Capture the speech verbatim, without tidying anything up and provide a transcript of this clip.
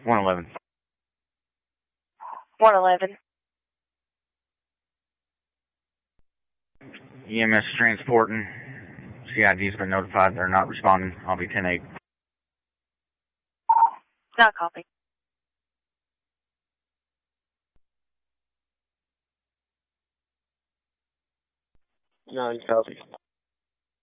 one eleven. one eleven. E M S transporting. C I D's been notified. They're not responding. I'll be ten eight. Not copy. Nine copy.